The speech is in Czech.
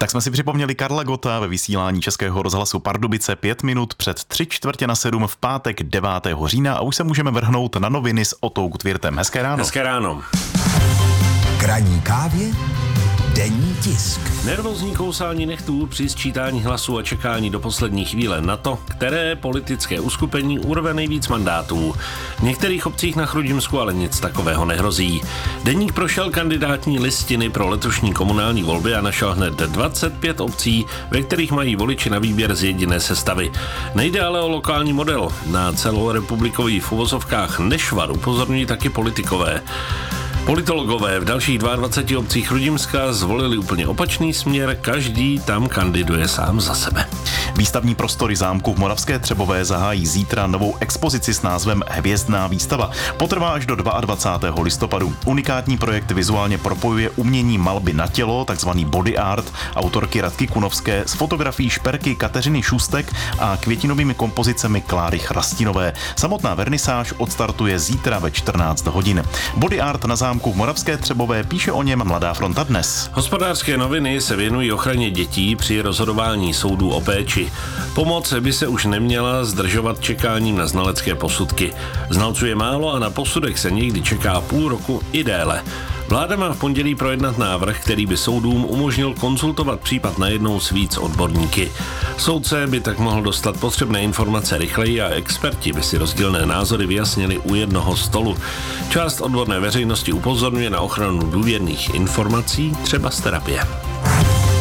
Tak jsme si připomněli Karla Gotta ve vysílání Českého rozhlasu Pardubice 5 minut před 6:45 v pátek 9. října a už se můžeme vrhnout na noviny s Otou Gutwirtem. Hezké ráno. Hezké ráno. K ranní kávě denní tisk. Nervózní kousání nechtů při sčítání hlasů a čekání do poslední chvíle na to, které politické uskupení urve nejvíc mandátů. V některých obcích na Chrudimsku ale nic takového nehrozí. Deník prošel kandidátní listiny pro letošní komunální volby a našel hned 25 obcí, ve kterých mají voliči na výběr z jediné sestavy. Nejde ale o lokální model. Na celorepublikový v uvozovkách nešvar upozorňují taky politikové. Politologové v dalších 22 obcích Chrudimska zvolili úplně opačný směr, každý tam kandiduje sám za sebe. Výstavní prostory zámku v Moravské Třebové zahájí zítra novou expozici s názvem Hvězdná výstava. Potrvá až do 22. listopadu. Unikátní projekt vizuálně propojuje umění malby na tělo, takzvaný body art, autorky Radky Kunovské s fotografií šperky Kateřiny Šustek a květinovými kompozicemi Kláry Chrastinové. Samotná vernisáž odstartuje zítra ve 14 hodin. Body art na zámku v Moravské Třebové, píše o něm Mladá fronta dnes. Hospodářské noviny se věnují ochraně dětí při rozhodování soudů o péči. Pomoc by se už neměla zdržovat čekáním na znalecké posudky. Znalců je málo a na posudek se někdy čeká půl roku i déle. Vláda má v pondělí projednat návrh, který by soudům umožnil konzultovat případ najednou s víc odborníky. Soudce by tak mohl dostat potřebné informace rychleji a experti by si rozdílné názory vyjasnili u jednoho stolu. Část odborné veřejnosti upozorňuje na ochranu důvěrných informací, třeba z terapie.